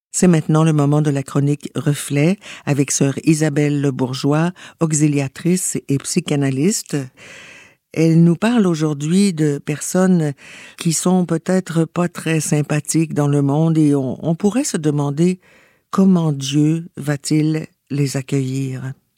C'est maintenant le moment de la chronique Reflet avec sœur Isabelle Le Bourgeois, auxiliatrice et psychanalyste. Elle nous parle aujourd'hui de personnes qui sont peut-être pas très sympathiques dans le monde et on pourrait se demander comment Dieu va-t-il les accueillir.